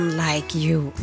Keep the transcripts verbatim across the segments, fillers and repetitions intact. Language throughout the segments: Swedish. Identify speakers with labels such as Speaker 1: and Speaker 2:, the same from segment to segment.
Speaker 1: Like you.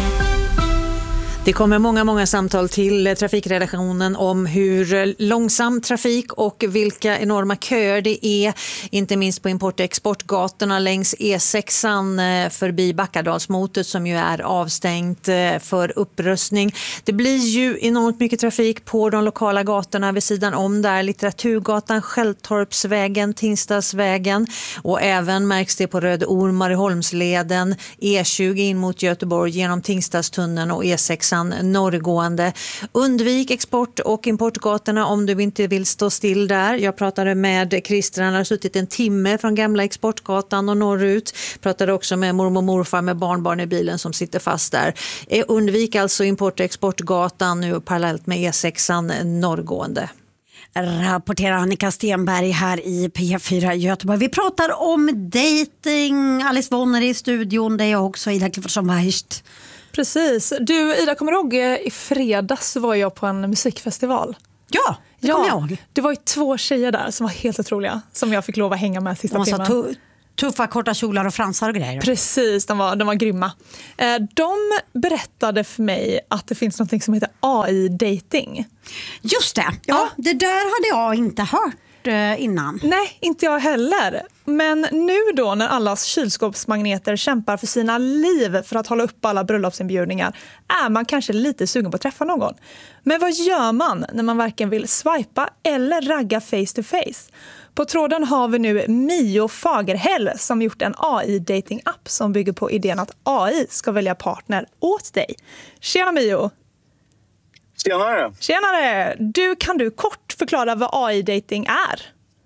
Speaker 2: Det kommer många, många samtal till trafikredaktionen om hur långsam trafik och vilka enorma köer det är, inte minst på import- och exportgatorna längs E sexan förbi Backadalsmotet som ju är avstängt för upprustning. Det blir ju enormt mycket trafik på de lokala gatorna vid sidan om där, Litteraturgatan, Skälltorpsvägen, Tingstadsvägen, och även märks det på Röde Orm, Marieholmsleden, E tjugo in mot Göteborg genom Tingstadstunneln och E sexan norrgående. Undvik export- och importgatorna om du inte vill stå still där. Jag pratade med Christer, han har suttit en timme från gamla exportgatan och norrut. Pratade också med mormor och morfar med barnbarn i bilen som sitter fast där. Undvik alltså import- och exportgatan nu parallellt med E sexan norrgående.
Speaker 1: Rapporterar Annika Stenberg här i P fyra Göteborg. Vi pratar om dating. Alice Bonner i studion, det är jag också, Ida Cliffordson Weist.
Speaker 3: Precis. Du, Ida, kommer du ihåg i fredags var jag på en musikfestival?
Speaker 1: Ja, det kommer jag ihåg.
Speaker 3: Det var ju två tjejer där som var helt otroliga, som jag fick lov att hänga med sista timmen.
Speaker 1: Tu- tuffa korta kjolar och fransar och grejer.
Speaker 3: Precis, de var, de var grymma. De berättade för mig att det finns något som heter A I-dating.
Speaker 1: Just det, ja, ja. Det där hade jag inte hört innan.
Speaker 3: Nej, inte jag heller. Men nu då när allas kylskåpsmagneter kämpar för sina liv för att hålla upp alla bröllopsinbjudningar är man kanske lite sugen på att träffa någon. Men vad gör man när man varken vill swipa eller ragga face to face? På tråden har vi nu Mio Fagerhäll som gjort en A I-dating-app som bygger på idén att A I ska välja partner åt dig. Tjena Mio!
Speaker 4: Tjenare!
Speaker 3: Tjenare! Du, kan du kort förklara vad A I-dating är?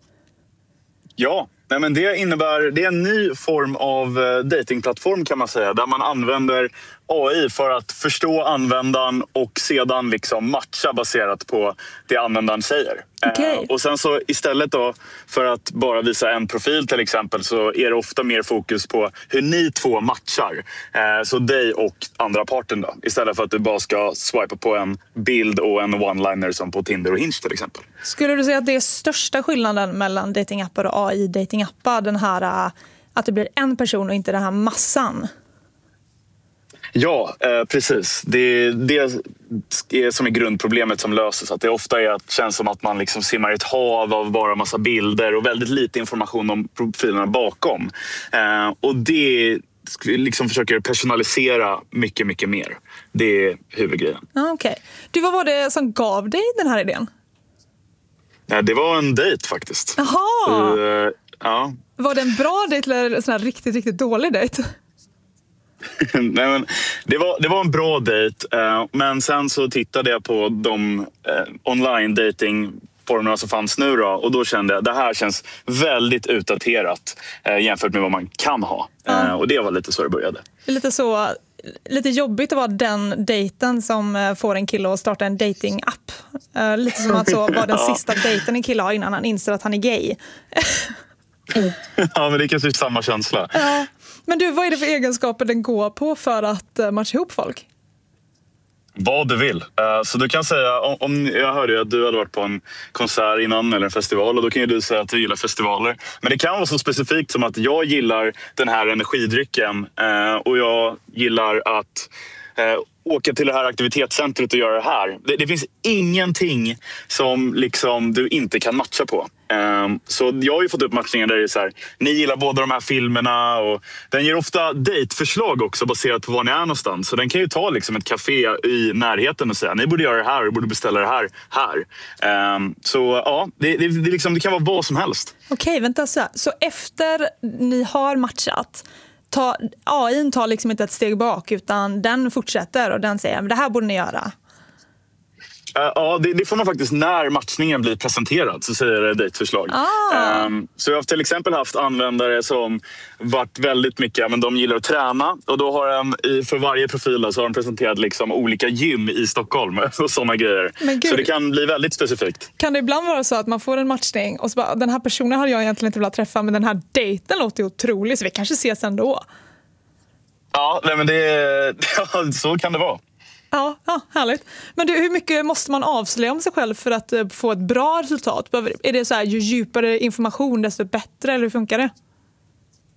Speaker 4: Ja, nej men det innebär, det är en ny form av datingplattform kan man säga, där man använder A I för att förstå användaren och sedan liksom matcha baserat på det användaren säger.
Speaker 3: Okay.
Speaker 4: Eh, och sen så istället då för att bara visa en profil till exempel så är det ofta mer fokus på hur ni två matchar. Eh, så dig och andra parten då. Istället för att du bara ska swipa på en bild och en one-liner som på Tinder och Hinge till exempel.
Speaker 3: Skulle du säga att det är största skillnaden mellan datingappar och A I-datingappar? Den här att det blir en person och inte den här massan?
Speaker 4: Ja, eh, precis. Det, det är som är grundproblemet som löses. Att det ofta är att, känns som att man liksom simmar i ett hav av bara massa bilder och väldigt lite information om profilerna bakom. Eh, och det liksom försöker personalisera mycket, mycket mer. Det är huvudgrejen.
Speaker 3: Ah, okej. Okay. Du, vad var det som gav dig den här idén?
Speaker 4: Eh, det var en dejt faktiskt.
Speaker 3: Jaha!
Speaker 4: Uh, ja.
Speaker 3: Var det en bra dejt eller en sån här riktigt, riktigt dålig dejt?
Speaker 4: Nej, men det, var, det var en bra dejt, eh, men sen så tittade jag på de eh, online datingformerna som fanns nu då, och då kände jag att det här känns väldigt utdaterat eh, jämfört med vad man kan ha. Eh, mm. Och det var lite så det började.
Speaker 3: Lite så, lite jobbigt att vara den dejten som får en kille att starta en datingapp. Eh, lite som att så var den sista dejten en kille har innan han inser att han är gay.
Speaker 4: Ja, men det är kanske samma känsla.
Speaker 3: Ja. Men du, vad är det för egenskaper den går på för att matcha ihop folk?
Speaker 4: Vad du vill. Så du kan säga, om jag hörde ju att du hade varit på en konsert innan eller en festival, och då kan ju du säga att du gillar festivaler. Men det kan vara så specifikt som att jag gillar den här energidrycken och jag gillar att åka till det här aktivitetscentret och göra det här. Det, det finns ingenting som liksom du inte kan matcha på. Um, så jag har ju fått upp matchningar där det är så här, ni gillar båda de här filmerna, och den ger ofta dejtförslag också baserat på var ni är någonstans. Så den kan ju ta liksom ett café i närheten och säga, ni borde göra det här och borde beställa det här här. Um, så ja, det, det, det, liksom, det kan vara vad som helst.
Speaker 3: Okej, vänta så här. Så efter ni har matchat, Ta, A I tar liksom inte ett steg bak, utan den fortsätter och den säger, men det här borde ni göra.
Speaker 4: Uh, ja, det, det får man faktiskt när matchningen blir presenterad, så säger det dejtförslag.
Speaker 3: Ah.
Speaker 4: Um, så jag har till exempel haft användare som varit väldigt mycket, men de gillar att träna, och då har de i, för varje profil så har de presenterat liksom olika gym i Stockholm och sådana grejer. Så det kan bli väldigt specifikt.
Speaker 3: Kan det ibland vara så att man får en matchning och så bara, den här personen har jag egentligen inte velat träffa, men den här dejten låter otrolig, så vi kanske ses ändå?
Speaker 4: Ja, nej, men det, ja, så kan det vara.
Speaker 3: Ja, ja, härligt. Men du, hur mycket måste man avslöja om sig själv för att uh, få ett bra resultat? Är det så här, ju djupare information desto bättre, eller hur funkar det?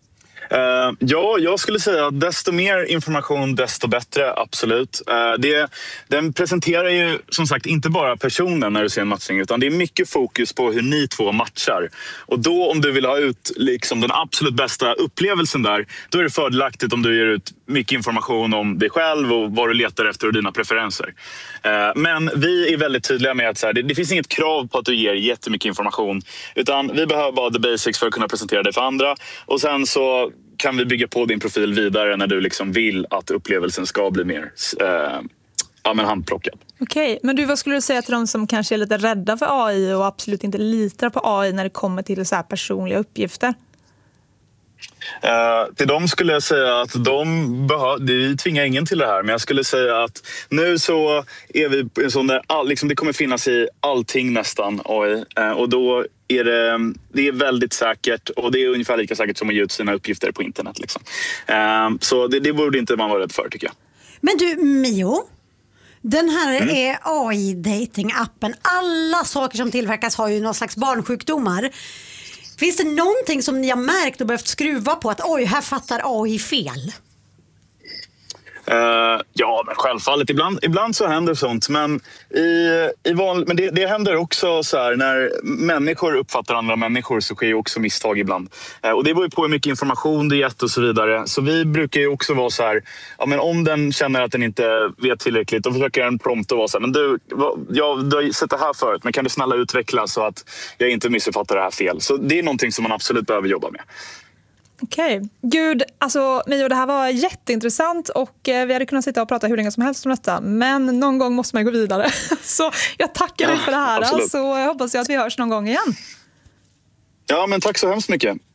Speaker 4: Uh, ja, jag skulle säga att desto mer information, desto bättre, absolut. Uh, det, den presenterar ju som sagt inte bara personen när du ser en matchning, utan det är mycket fokus på hur ni två matchar. Och då om du vill ha ut liksom den absolut bästa upplevelsen där, då är det fördelaktigt om du ger ut mycket information om dig själv och vad du letar efter och dina preferenser. Uh, men vi är väldigt tydliga med att så här, det, det finns inget krav på att du ger jättemycket information, utan vi behöver bara the basics för att kunna presentera det för andra. Och sen så kan vi bygga på din profil vidare när du liksom vill att upplevelsen ska bli mer eh, ja, men handplockad.
Speaker 3: Okej, men du, vad skulle du säga till de som kanske är lite rädda för A I och absolut inte litar på A I när det kommer till så här personliga uppgifter?
Speaker 4: Uh, till dem skulle jag säga att de behö- vi tvingar ingen till det här, men jag skulle säga att nu så är vi så där all, liksom det kommer finnas i allting nästan A I, uh, och då är det, det är väldigt säkert, och det är ungefär lika säkert som att ge ut sina uppgifter på internet liksom. uh, så det, det borde inte man vara rädd för, tycker jag.
Speaker 1: Men du, Mio, den här
Speaker 4: Mm.
Speaker 1: är A I-dating-appen. Alla saker som tillverkas har ju någon slags barnsjukdomar. Finns det någonting som ni har märkt och behövt skruva på att oj, här fattar A I fel?
Speaker 4: Uh, ja, men självfallet. Ibland, ibland så händer sånt. Men, i, i van, men det, det händer också så här, när människor uppfattar andra människor så sker ju också misstag ibland. Uh, och det beror ju på hur mycket information det gett och så vidare. Så vi brukar ju också vara så här, ja, men om den känner att den inte vet tillräckligt, då försöker den prompt att vara så här, men du, jag, du har sett det här förut, men kan du snälla utveckla så att jag inte missuppfattar det här fel? Så det är någonting som man absolut behöver jobba med.
Speaker 3: Okej. Gud, alltså Mio, det här var jätteintressant och eh, vi hade kunnat sitta och prata hur länge som helst om detta, men någon gång måste man gå vidare. Så jag tackar dig för det här, så jag hoppas jag att vi hörs någon gång igen.
Speaker 4: Ja, men tack så hemskt mycket.